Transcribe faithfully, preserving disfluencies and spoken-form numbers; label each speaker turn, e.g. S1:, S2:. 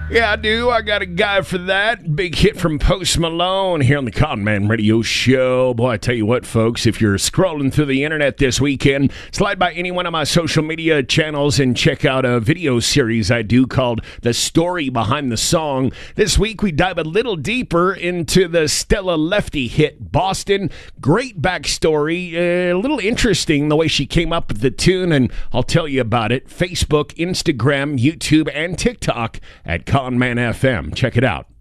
S1: Yeah, I do. I got a guy for that. Big hit from Post Malone here on the Con Man Radio Show. Boy, I tell you what, folks, if you're scrolling through the internet this weekend, slide by any one of my social media channels and check out a video series I do called The Story Behind the Song. This week, we dive a little deeper into the Stella Lefty hit, Boston. Great backstory. Uh, a little interesting the way she came up with the tune, and I'll tell you about it. Facebook, Instagram, YouTube, and TikTok at Con Man F M. Check it out.